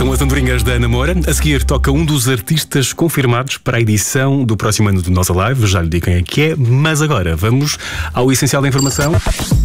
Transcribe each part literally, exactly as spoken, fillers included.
São as andorinhas da Ana Moura. A seguir toca um dos artistas confirmados para a edição do próximo ano do Nossa Live. Já lhe digo quem é que é, mas agora vamos ao essencial da informação.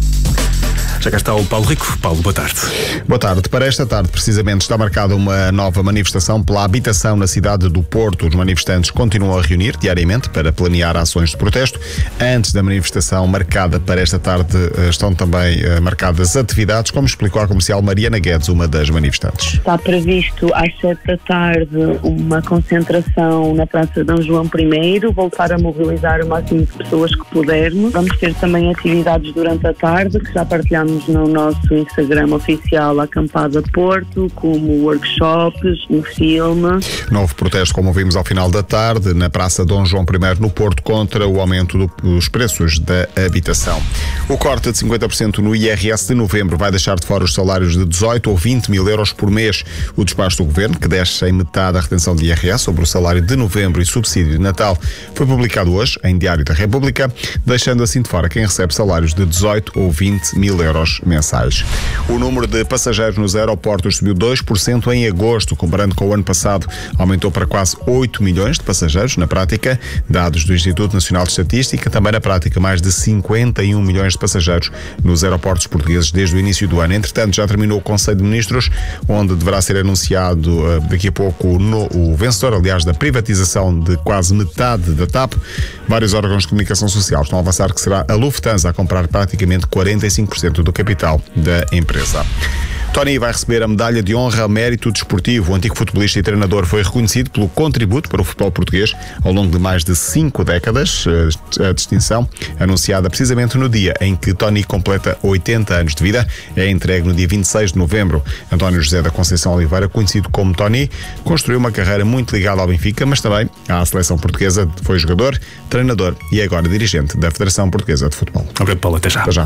Já cá está o Paulo Rico. Paulo, boa tarde. Boa tarde. Para esta tarde, precisamente, está marcada uma nova manifestação pela habitação na cidade do Porto. Os manifestantes continuam a reunir diariamente para planear ações de protesto. Antes da manifestação marcada para esta tarde, estão também uh, marcadas atividades, como explicou a comercial Mariana Guedes, uma das manifestantes. Está previsto às sete da tarde uma concentração na Praça Dom João primeiro, voltar a mobilizar o máximo de pessoas que pudermos. Vamos ter também atividades durante a tarde, que já partilhamos no nosso Instagram oficial Acampada Porto, como workshops, um filme. Novo protesto, como vimos ao final da tarde, na Praça Dom João primeiro no Porto, contra o aumento do, dos preços da habitação. O corte de cinquenta por cento no I R S de novembro vai deixar de fora os salários de dezoito ou vinte mil euros por mês. O despacho do Governo, que deixa em metade a retenção de I R S sobre o salário de novembro e subsídio de Natal, foi publicado hoje em Diário da República, deixando assim de fora quem recebe salários de dezoito ou vinte mil euros mensais. O número de passageiros nos aeroportos subiu dois por cento em agosto, comparando com o ano passado. Aumentou para quase oito milhões de passageiros na prática. Dados do Instituto Nacional de Estatística, também na prática mais de cinquenta e um milhões de passageiros nos aeroportos portugueses desde o início do ano. Entretanto, já terminou o Conselho de Ministros, onde deverá ser anunciado uh, daqui a pouco no, o vencedor, aliás, da privatização de quase metade da TAP. Vários órgãos de comunicação social estão a avançar que será a Lufthansa a comprar praticamente quarenta e cinco por cento do capital da empresa. Tony vai receber a medalha de honra ao mérito desportivo. O antigo futebolista e treinador foi reconhecido pelo contributo para o futebol português ao longo de mais de cinco décadas. A distinção, anunciada precisamente no dia em que Tony completa oitenta anos de vida, é entregue no dia vinte e seis de novembro. António José da Conceição Oliveira, conhecido como Tony, construiu uma carreira muito ligada ao Benfica, mas também à seleção portuguesa. Foi jogador, treinador e agora dirigente da Federação Portuguesa de Futebol. Obrigado, Paulo. Até já. Até já.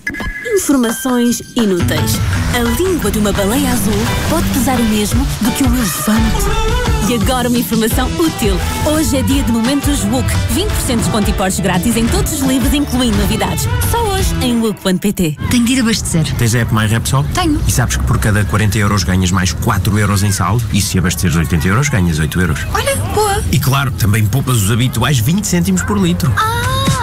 Informações inúteis. A língua de uma baleia azul pode pesar o mesmo do que um elefante. E agora uma informação útil. Hoje é dia de Momentos W U C. vinte por cento de desconto e portos grátis em todos os livros, incluindo novidades. Só hoje em W U C ponto pt. Tenho de ir abastecer. Tens a app My Repsol? Tenho. E sabes que por cada quarenta euros ganhas mais quatro euros em saldo? E se abasteceres oitenta euros, ganhas oito euros. Olha, boa. E claro, também poupas os habituais vinte cêntimos por litro. Ah!